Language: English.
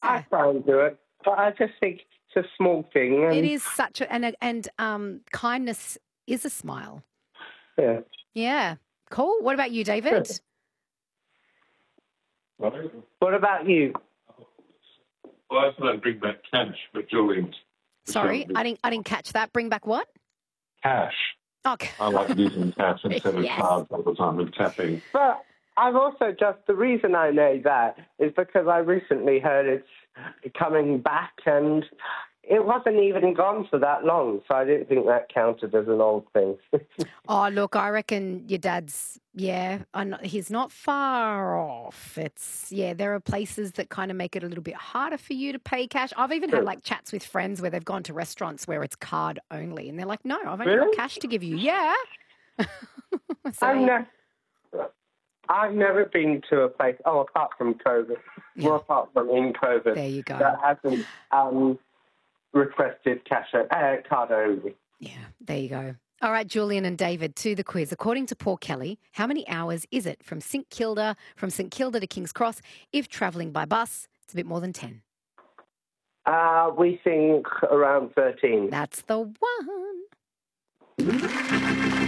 I try and do it, but I just think it's a small thing. And, It is such a and kindness is a smile. yeah. Yeah. Cool. What about you, David? What about you? Well, I thought I'd bring back cash, but Julian. Sorry, I didn't catch that. Bring back what? Cash. Okay. I like using cash instead of Yes. cards all the time and tapping. But I've also the reason I know that is because I recently heard it's coming back and it wasn't even gone for that long, so I didn't think that counted as an old thing. Oh, look, I reckon your dad's, he's not far off. There are places that kind of make it a little bit harder for you to pay cash. I've even had like chats with friends where they've gone to restaurants where it's card only and they're like, no, I've only got cash to give you. Yeah. So I've never been to a place, apart from COVID, apart from in COVID, there you go. that hasn't requested card only. Yeah, there you go. All right, Julian and David, to the quiz. According to Paul Kelly, how many hours is it from St Kilda to King's Cross? If travelling by bus, it's a bit more than 10. We think around 13. That's the one.